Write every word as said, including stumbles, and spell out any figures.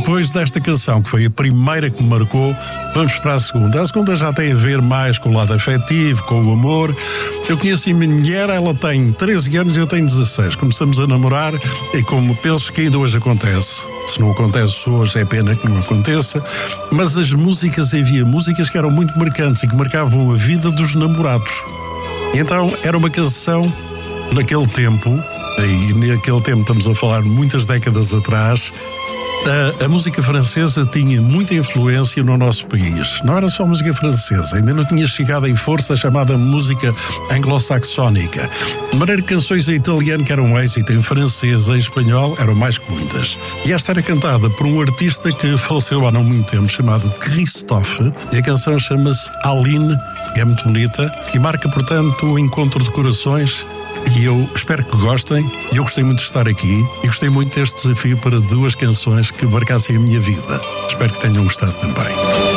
depois desta canção, que foi a primeira que me marcou, vamos para a segunda. A segunda já tem a ver mais com o lado afetivo, com o amor. Eu conheci a minha mulher, ela tem treze anos e eu tenho dezasseis. Começamos a namorar e, como penso que ainda hoje acontece, se não acontece hoje é pena que não aconteça, mas as músicas, havia músicas que eram muito marcantes e que marcavam a vida dos namorados. Então era uma canção naquele tempo, e naquele tempo estamos a falar muitas décadas atrás, a, a música francesa tinha muita influência no nosso país. Não era só música francesa, ainda não tinha chegado em força a chamada música anglo-saxónica. De maneira que canções em italiano que eram um êxito, em francês, em espanhol, eram mais que muitas. E esta era cantada por um artista que faleceu há não muito tempo, chamado Christophe, e a canção chama-se Aline, é muito bonita, e marca, portanto, o encontro de corações. E eu espero que gostem. Eu gostei muito de estar aqui e gostei muito deste desafio para duas canções que marcassem a minha vida. Espero que tenham gostado também.